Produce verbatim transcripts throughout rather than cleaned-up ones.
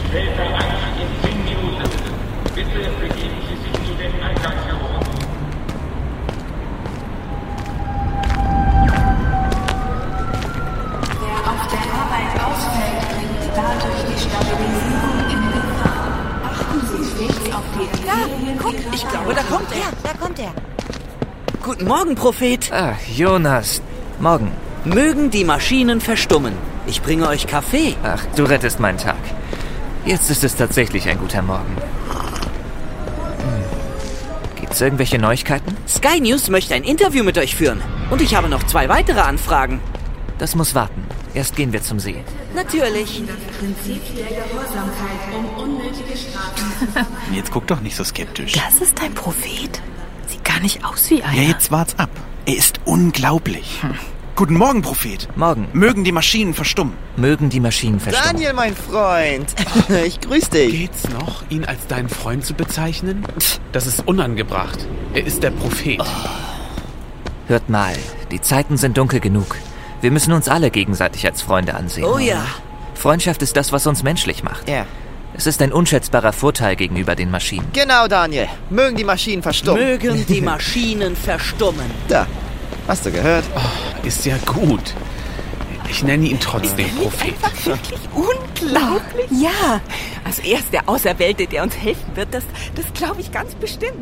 Später Einstieg in zehn Minuten. Bitte begeben Sie sich zu den Eingangsgeräten. Wer auf der Arbeit ausfällt, bringt dadurch die Stabilisierung in Gefahr. Achten Sie stets auf die Da, guck, ich glaube, da kommt er. Ja, da kommt er. Guten Morgen, Prophet. Ah, Jonas. Morgen. Mögen die Maschinen verstummen. Ich bringe euch Kaffee. Ach, du rettest meinen Tag. Jetzt ist es tatsächlich ein guter Morgen. Hm. Gibt's irgendwelche Neuigkeiten? Sky News möchte ein Interview mit euch führen. Und ich habe noch zwei weitere Anfragen. Das muss warten. Erst gehen wir zum See. Natürlich. Das Prinzip der Gehorsamkeit, um unnötige Strafen. Jetzt guck doch nicht so skeptisch. Das ist dein Prophet? Sieht gar nicht aus wie einer. Ja, jetzt wart's ab. Er ist unglaublich. Hm. Guten Morgen, Prophet. Morgen. Mögen die Maschinen verstummen. Mögen die Maschinen verstummen. Daniel, mein Freund. Ich grüß dich. Geht's noch, ihn als deinen Freund zu bezeichnen? Das ist unangebracht. Er ist der Prophet. Oh. Hört mal, die Zeiten sind dunkel genug. Wir müssen uns alle gegenseitig als Freunde ansehen. Oh ja. Freundschaft ist das, was uns menschlich macht. Ja. Es ist ein unschätzbarer Vorteil gegenüber den Maschinen. Genau, Daniel. Mögen die Maschinen verstummen. Mögen die Maschinen verstummen. Da. Hast du gehört? Oh, ist ja gut. Ich nenne ihn trotzdem Prophet. Einfach wirklich unglaublich. Ja, also er ist der Auserwählte, der uns helfen wird. Das, das glaube ich ganz bestimmt.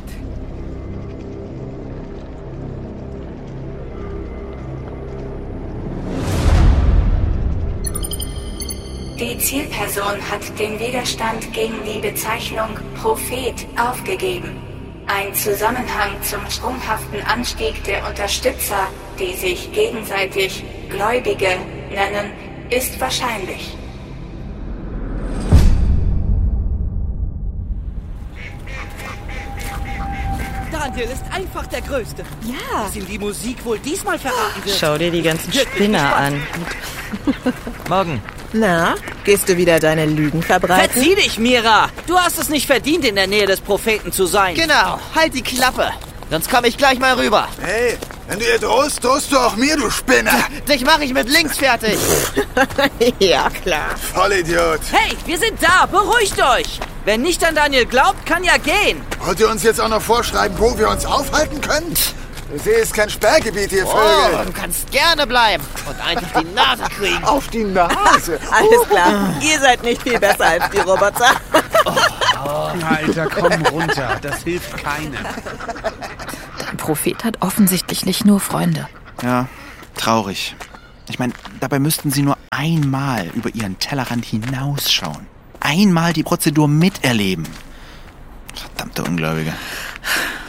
Die Zielperson hat den Widerstand gegen die Bezeichnung Prophet aufgegeben. Ein Zusammenhang zum sprunghaften Anstieg der Unterstützer, die sich gegenseitig Gläubige nennen, ist wahrscheinlich. Daniel ist einfach der Größte. Ja. Dass ihm die Musik wohl diesmal verraten wird. Schau dir die ganzen Spinner an. Morgen. Na, gehst du wieder deine Lügen verbreiten? Verzieh dich, Mira! Du hast es nicht verdient, in der Nähe des Propheten zu sein. Genau. Halt die Klappe. Sonst komme ich gleich mal rüber. Hey, wenn du ihr drohst, drohst du auch mir, du Spinner. Dich mache ich mit links fertig. Ja, klar. Vollidiot. Hey, wir sind da! Beruhigt euch! Wer nicht an Daniel glaubt, kann ja gehen. Wollt ihr uns jetzt auch noch vorschreiben, wo wir uns aufhalten können? Der See ist kein Sperrgebiet, ihr Oh, Vögel. du kannst gerne bleiben und einfach die Nase kriegen. Auf die Nase. Alles klar. Ihr seid nicht viel besser als die Roboter. Alter, komm runter. Das hilft keinem. Dein Prophet hat offensichtlich nicht nur Freunde. Ja, traurig. Ich meine, dabei müssten sie nur einmal über ihren Tellerrand hinausschauen. Einmal die Prozedur miterleben. Verdammte Ungläubige.